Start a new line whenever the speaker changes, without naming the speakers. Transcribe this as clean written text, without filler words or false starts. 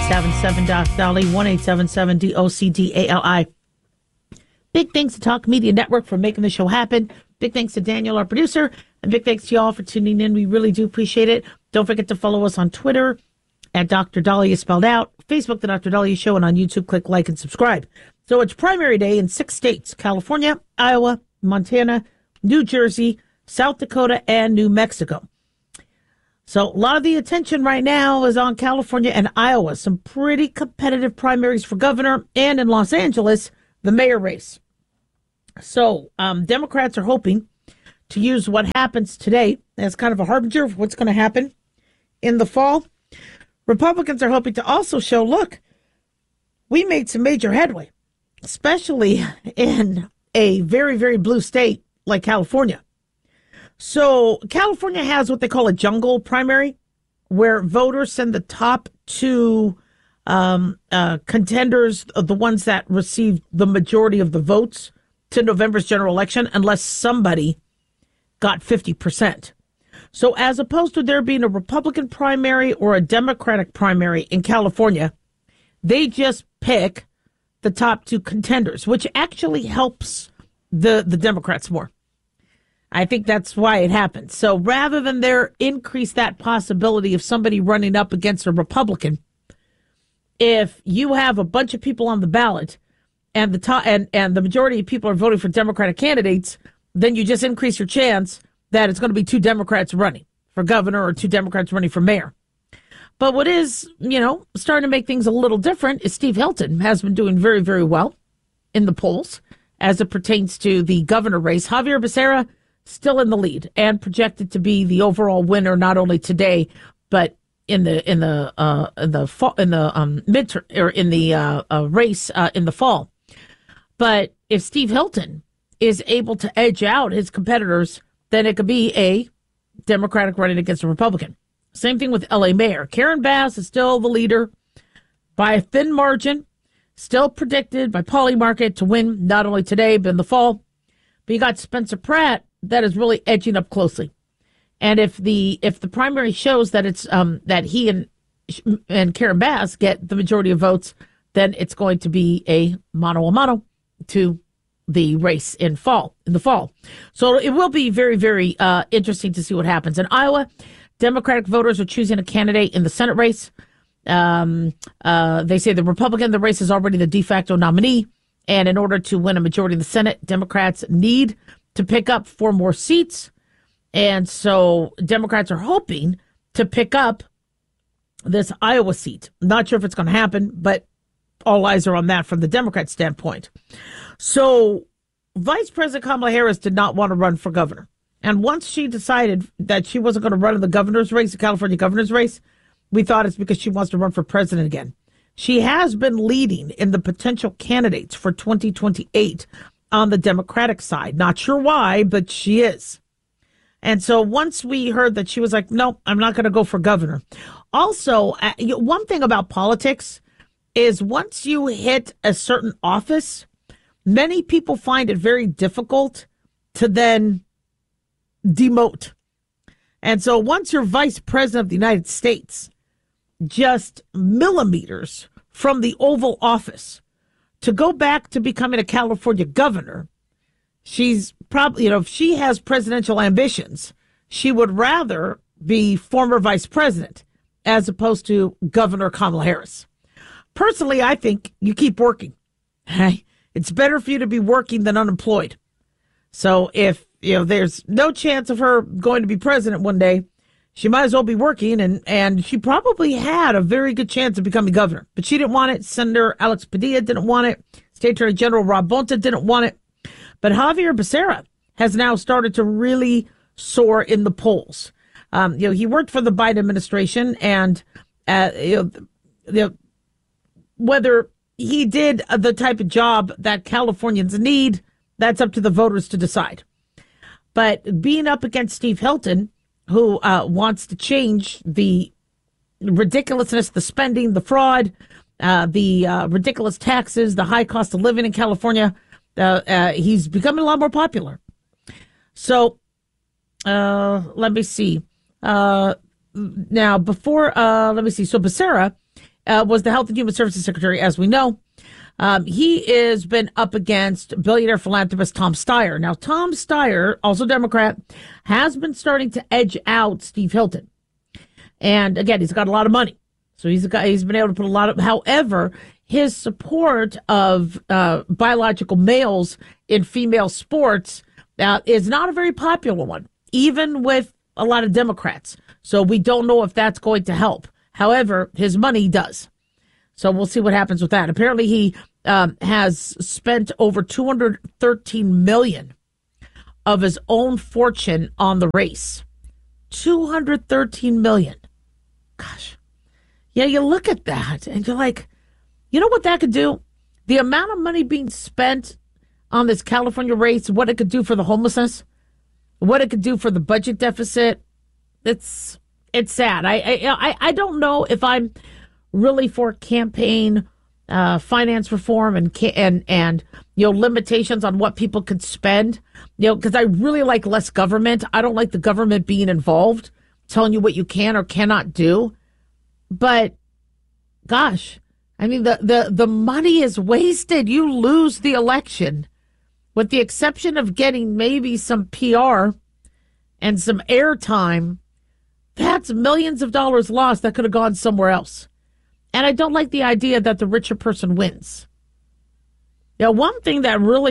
1-877-DOCDALI, 1-877-DOCDALI. Big thanks to Talk Media Network for making the show happen. Big thanks to Daniel, our producer, and big thanks to y'all for tuning in. We really do appreciate it. Don't forget to follow us on Twitter at Dr. Daliah spelled out, Facebook, The Dr. Daliah Show, and on YouTube, click like and subscribe. So it's primary day in 6 states: California, Iowa, Montana, New Jersey, South Dakota, and New Mexico. So a lot of the attention right now is on California and Iowa. Some pretty competitive primaries for governor, and in Los Angeles, the mayor race. So Democrats are hoping to use what happens today as kind of a harbinger of what's going to happen in the fall. Republicans are hoping to also show, look, we made some major headway, especially in a very, very blue state like California. So California has what they call a jungle primary, where voters send the top two contenders, the ones that received the majority of the votes, to November's general election, unless somebody got 50%. So as opposed to there being a Republican primary or a Democratic primary in California, they just pick the top two contenders, which actually helps the Democrats more. I think that's why it happened. So rather than there increase that possibility of somebody running up against a Republican, if you have a bunch of people on the ballot and the majority of people are voting for Democratic candidates, then you just increase your chance that it's going to be two Democrats running for governor or two Democrats running for mayor. But what is, starting to make things a little different is Steve Hilton has been doing very, very well in the polls as it pertains to the governor race. Xavier Becerra still in the lead and projected to be the overall winner, not only today, but in the race in the fall. But if Steve Hilton is able to edge out his competitors, then it could be a Democratic running against a Republican. Same thing with L.A. Mayor. Karen Bass is still the leader by a thin margin, still predicted by Polymarket to win not only today, but in the fall. But you got Spencer Pratt that is really edging up closely. And if the primary shows that it's that he and Karen Bass get the majority of votes, then it's going to be a mano a mano to the race in the fall. So it will be very, very interesting to see what happens. In Iowa, Democratic voters are choosing a candidate in the Senate race. They say the Republican, the race is already the de facto nominee. And in order to win a majority in the Senate, Democrats need to pick up 4 more seats. And so Democrats are hoping to pick up this Iowa seat. Not sure if it's going to happen, but all eyes are on that from the Democrat standpoint. So Vice President Kamala Harris did not want to run for governor. And once she decided that she wasn't going to run in the governor's race, the California governor's race, we thought it's because she wants to run for president again. She has been leading in the potential candidates for 2028 on the Democratic side. Not sure why, but she is. And so once we heard that, she was like, no, I'm not going to go for governor. Also, one thing about politics is once you hit a certain office, many people find it very difficult to then demote. And so once you're vice president of the United States, just millimeters from the Oval Office, to go back to becoming a California governor, she's probably, if she has presidential ambitions, she would rather be former vice president as opposed to Governor Kamala Harris. Personally, I think you keep working. It's better for you to be working than unemployed. So if there's no chance of her going to be president one day, she might as well be working, and she probably had a very good chance of becoming governor. But she didn't want it. Senator Alex Padilla didn't want it. State Attorney General Rob Bonta didn't want it. But Xavier Becerra has now started to really soar in the polls. He worked for the Biden administration, and whether he did the type of job that Californians need, that's up to the voters to decide. But being up against Steve Hilton, who wants to change the ridiculousness, the spending, the fraud, the ridiculous taxes, the high cost of living in California, he's becoming a lot more popular. So let me see. So Becerra was the Health and Human Services Secretary, as we know. He has been up against billionaire philanthropist Tom Steyer. Now, Tom Steyer, also Democrat, has been starting to edge out Steve Hilton. And again, he's got a lot of money. So he's been able to put a lot of, however, his support of biological males in female sports is not a very popular one, even with a lot of Democrats. So we don't know if that's going to help. However, his money does. So we'll see what happens with that. Apparently, he has spent over $213 million of his own fortune on the race. $213 million. Gosh. Yeah, you look at that and you're like, you know what that could do? The amount of money being spent on this California race, what it could do for the homelessness, what it could do for the budget deficit. It's sad. I don't know if I'm really for campaign finance reform and limitations on what people could spend, because I really like less government. I don't like the government being involved, telling you what you can or cannot do. But gosh, I mean, the money is wasted. You lose the election, with the exception of getting maybe some PR and some airtime. That's millions of dollars lost that could have gone somewhere else. And I don't like the idea that the richer person wins. One thing that really